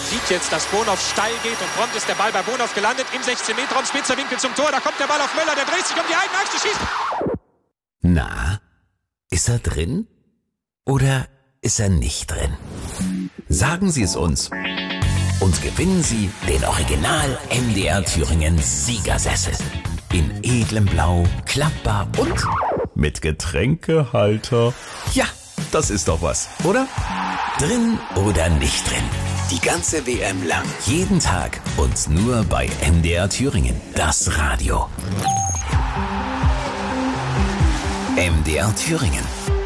sieht jetzt, dass Bonhoff steil geht und prompt ist der Ball bei Bonhoff gelandet im 16-Meter-Raum, spitzer Winkel zum Tor, da kommt der Ball auf Möller, der dreht sich um die eigene Achse, schießt. Na, ist er drin oder ist er nicht drin? Sagen Sie es uns und gewinnen Sie den Original MDR Thüringen Siegersessel. In edlem Blau, klappbar und mit Getränkehalter. Ja, das ist doch was, oder? Drin oder nicht drin? Die ganze WM lang, jeden Tag und nur bei MDR Thüringen, das Radio. MDR Thüringen,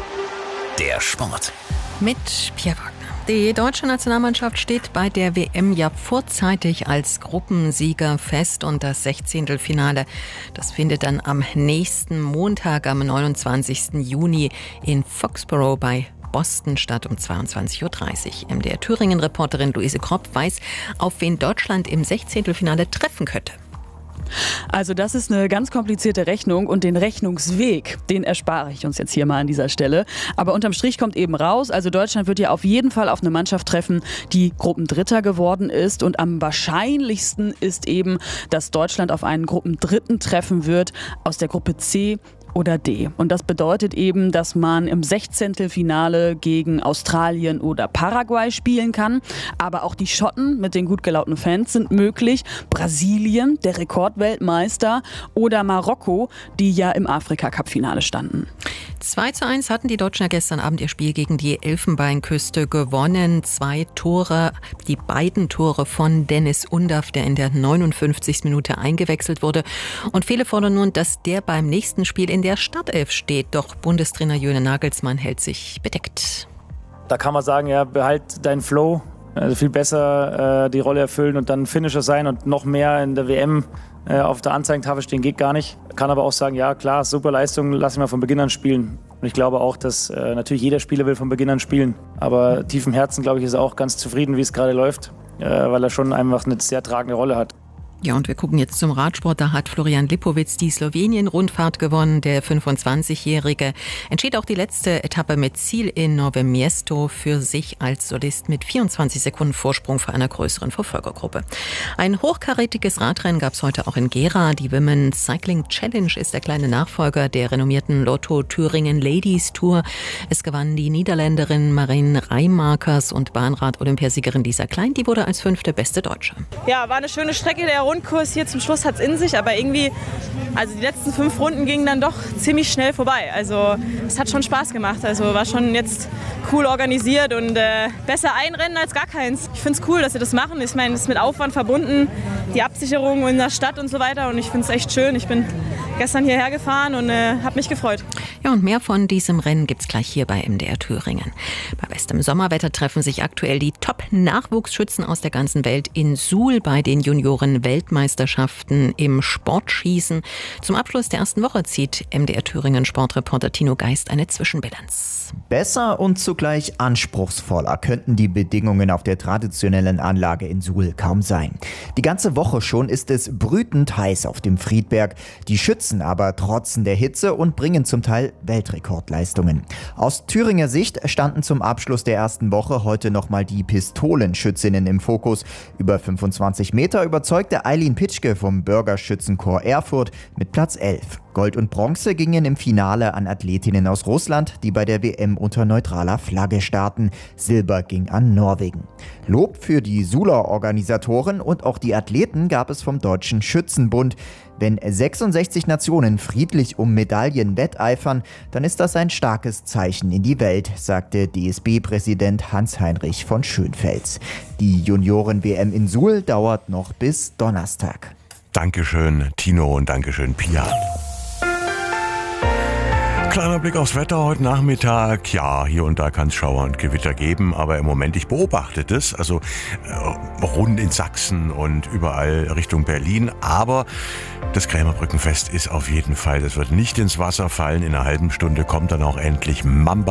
der Sport. Mit Pierre Wagner. Die deutsche Nationalmannschaft steht bei der WM ja vorzeitig als Gruppensieger fest und das 16. Finale, das findet dann am nächsten Montag, am 29. Juni in Foxborough bei Boston statt um 22.30 Uhr. MDR Thüringen-Reporterin Luise Kropp weiß, auf wen Deutschland im 16. Finale treffen könnte. Also das ist eine ganz komplizierte Rechnung und den Rechnungsweg, den erspare ich uns jetzt hier mal an dieser Stelle. Aber unterm Strich kommt eben raus, also Deutschland wird ja auf jeden Fall auf eine Mannschaft treffen, die Gruppendritter geworden ist. Und am wahrscheinlichsten ist eben, dass Deutschland auf einen Gruppendritten treffen wird aus der Gruppe C oder D. Und das bedeutet eben, dass man im 16. Finale gegen Australien oder Paraguay spielen kann. Aber auch die Schotten mit den gut gelaunten Fans sind möglich. Brasilien, der Rekordweltmeister, oder Marokko, die ja im Afrika-Cup-Finale standen. 2:1 hatten die Deutschen ja gestern Abend ihr Spiel gegen die Elfenbeinküste gewonnen. 2 Tore, die beiden Tore von Dennis Undaff, der in der 59. Minute eingewechselt wurde. Und viele fordern nun, dass der beim nächsten Spiel in der Startelf steht. Doch Bundestrainer Julian Nagelsmann hält sich bedeckt. Da kann man sagen, ja, behalt deinen Flow. Also viel besser die Rolle erfüllen und dann Finisher sein und noch mehr in der WM auf der Anzeigentafel stehen geht gar nicht. Kann aber auch sagen, ja klar, super Leistung, lass ihn mal von Beginn an spielen. Und ich glaube auch, dass natürlich jeder Spieler will von Beginn an spielen. Aber tief im Herzen, glaube ich, ist er auch ganz zufrieden, wie es gerade läuft, weil er schon einfach eine sehr tragende Rolle hat. Ja, und wir gucken jetzt zum Radsport. Da hat Florian Lipowitz die Slowenien-Rundfahrt gewonnen. Der 25-Jährige entschied auch die letzte Etappe mit Ziel in Nové Město für sich als Solist mit 24 Sekunden Vorsprung vor einer größeren Verfolgergruppe. Ein hochkarätiges Radrennen gab es heute auch in Gera. Die Women's Cycling Challenge ist der kleine Nachfolger der renommierten Lotto Thüringen Ladies Tour. Es gewann die Niederländerin Marine Reimakers und Bahnrad-Olympiasiegerin Lisa Klein. Die wurde als 5. beste Deutsche. Ja, war eine schöne Strecke. Der Rundkurs hier zum Schluss hat es in sich, aber irgendwie, also die letzten 5 Runden gingen dann doch ziemlich schnell vorbei. Also es hat schon Spaß gemacht, also war schon jetzt cool organisiert und besser ein Rennen als gar keins. Ich finde es cool, dass sie das machen. Ich meine, es ist mit Aufwand verbunden, die Absicherung in der Stadt und so weiter und ich finde es echt schön. Ich bin gestern hierher gefahren und habe mich gefreut. Ja, und mehr von diesem Rennen gibt's gleich hier bei MDR Thüringen. Bei bestem Sommerwetter treffen sich aktuell die Top-Nachwuchsschützen aus der ganzen Welt in Suhl bei den Junioren-Weltmeisterschaften im Sportschießen. Zum Abschluss der ersten Woche zieht MDR Thüringen Sportreporter Tino Geist eine Zwischenbilanz. Besser und zugleich anspruchsvoller könnten die Bedingungen auf der traditionellen Anlage in Suhl kaum sein. Die ganze Woche schon ist es brütend heiß auf dem Friedberg. Die Schützen aber trotzen der Hitze und bringen zum Teil Weltrekordleistungen. Aus Thüringer Sicht standen zum Abschluss der ersten Woche heute nochmal die Pistolenschützinnen im Fokus. Über 25 Meter überzeugte Eileen Pitschke vom Bürgerschützenchor Erfurt mit Platz 11. Gold und Bronze gingen im Finale an Athletinnen aus Russland, die bei der WM unter neutraler Flagge starten. Silber ging an Norwegen. Lob für die Suhler Organisatoren und auch die Athleten gab es vom Deutschen Schützenbund. Wenn 66 Nationen friedlich um Medaillen wetteifern, dann ist das ein starkes Zeichen in die Welt, sagte DSB-Präsident Hans-Heinrich von Schönfels. Die Junioren-WM in Suhl dauert noch bis Donnerstag. Dankeschön, Tino, und Dankeschön, Pia. Kleiner Blick aufs Wetter heute Nachmittag. Ja, hier und da kann es Schauer und Gewitter geben, aber im Moment, ich beobachte das, also rund in Sachsen und überall Richtung Berlin. Aber das Krämerbrückenfest ist auf jeden Fall, das wird nicht ins Wasser fallen. In einer halben Stunde kommt dann auch endlich Mamba